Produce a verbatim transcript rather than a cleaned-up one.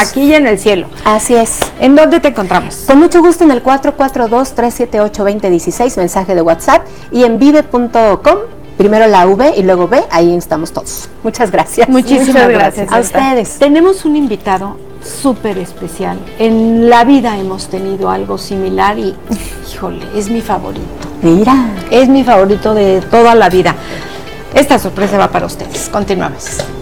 aquí y en el cielo. Así es. ¿En dónde te encontramos? Con mucho gusto en el cuatro cuatro dos, tres siete ocho, dos cero uno seis, mensaje de WhatsApp, y en vive punto com, primero la V y luego B, ahí estamos todos. Muchas gracias. Muchísimas Muchas gracias. gracias. A ustedes. Tenemos un invitado súper especial. En la vida hemos tenido algo similar y, híjole, es mi favorito. Mira. Es mi favorito de toda la vida. Esta sorpresa va para ustedes. Continuamos.